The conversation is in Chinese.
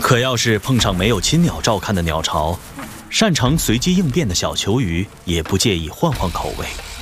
可要是碰上没有亲鸟照看的鸟巢，擅长随机应变的小球鱼也不介意换换口味。